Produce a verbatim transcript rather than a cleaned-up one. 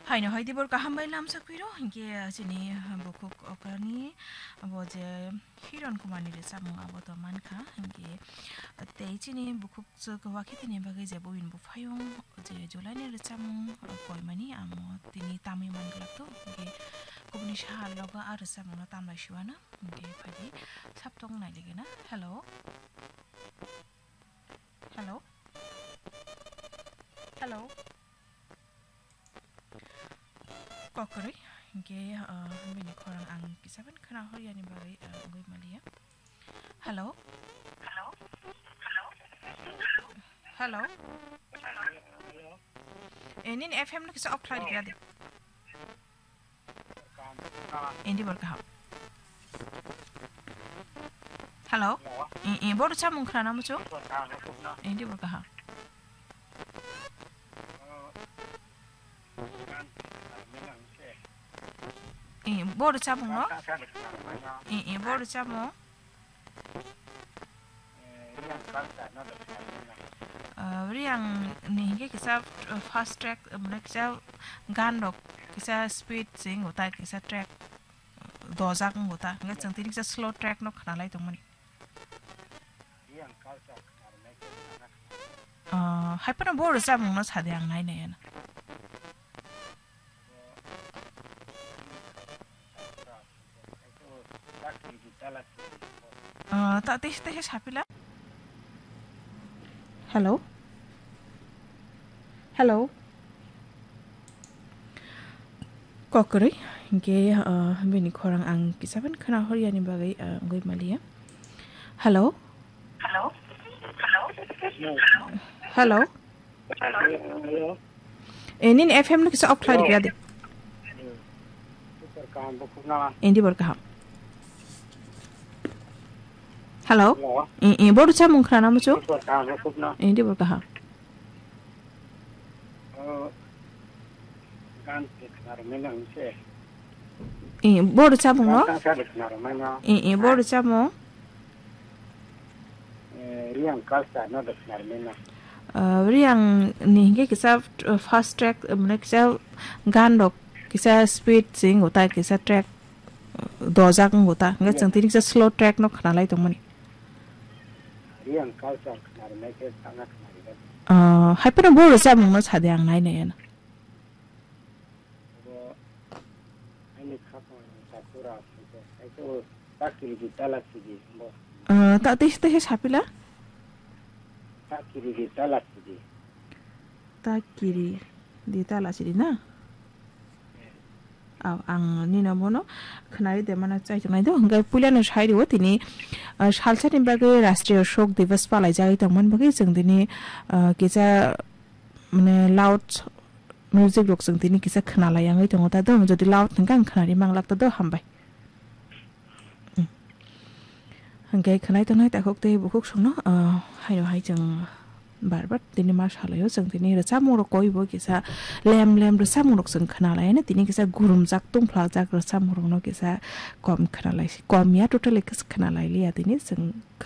Haino haidi bor kaham bai lam sakpiro hinge jini bukuk okrani abo je hiron kumani re samu abo to manka hinge te jini bukuk je gwa khitini bagai je boin bu phayong je jolani re samu koi mani amo tini tami manglak to hinge kubni shahar loga ar samu na tamla shiwana hinge phadi saptong nai legena hello hello hello Kokori, hinge bini korang ang kisaban kana horiani bagai ngoi malia. Hello. Hello. Hello. Hello. Ini F M nak kisa offline kira deh. Ini berkah. Hello. Ini baru cakap mungkin nama tu. Ini berkah. Eh, baru cakap no? Eh, eh, baru cakap mo? Yang ni ke kisah fast track, mereka gandok, kisah speed sing, utai kisah track dozak utai, enggak cengti kisah slow track no kenal itu mana? Ah, hai pernah baru cakap mo nas hadi yang lain ya na? Uh, tak teh teh siapa lah? Hello, hello. Kokori, hinge bini korang ang kisaban kena horiani bagai ngoi malia. Hello, hello, hello, hello. Hello. Ini F M nak kisah offline kira deh. Ini berkah. Hello. Ini baru cakap mungkin nama tu. Ini berkah. Ini baru cakap mungkin. Ini baru cakap mungkin. Riang kalsa, no dah kenal Riang ni ke kisah fast track, mereka gandok, kisah speed sing, utai kisah track dozak utai, enggak cengti kisah slow track no kenal itu mana? Riang kalsa kenal mereka sangat kenal. Ah, hai pernah baru cakap mungkin ada yang lain ya na? Ini kapan sakura itu tak kiri kita lah sih. Ah, tak teh teh siapa lah? Tak kiri kita lah sih. Tak kiri di tala sih na? Ah, ang ni nama no, kenali deh mana cai cai itu, enggak punya nus hari itu ini, halsa ni bagai Rastriya Shok Divas palai jadi teman bagai ceng ini kita mana loud music rock ceng ini kita kenal yang itu ngotot tu, jadi loud enggak kenali manglak tu tu hambai. Enggak kenali tu nanti aku tu buku sungno, hai hai ceng barbat tini mas halayo ceng tini rasa murok koi bo kisah lem lem rasa murok ceng kenal ayana tini kisah gurum jak tung plak jak rasa murok no kisah kom kenal ay kom ya total kisah kenal ay lihat tini ceng